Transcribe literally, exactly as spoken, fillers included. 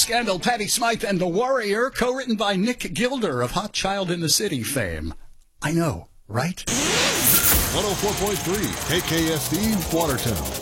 Scandal, Patty Smythe, and The Warrior, co-written by Nick Gilder of Hot Child in the City fame. I know, right? one oh four point three K K S D, Watertown.